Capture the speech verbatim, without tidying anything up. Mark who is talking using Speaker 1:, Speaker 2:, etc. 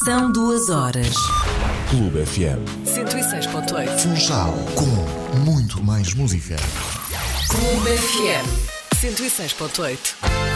Speaker 1: São duas horas.
Speaker 2: Clube F M
Speaker 1: cento e seis ponto oito.
Speaker 2: Funchal, com muito mais música.
Speaker 1: Clube F M cento e seis ponto oito.